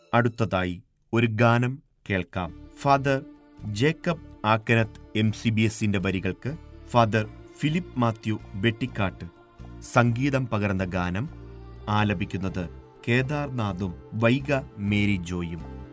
അടുത്തതായി ഒരു ഗാനം കേൾക്കാം. ഫാദർ ജേക്കബ് ആക്കനത്ത് MCBSന്റെ വരികൾക്ക് ഫാദർ ഫിലിപ്പ് മാത്യു വെട്ടിക്കാട്ട് സംഗീതം പകർന്ന ഗാനം ആലപിക്കുന്നത് കേദാർനാഥും വൈഗ മേരി ജോയും.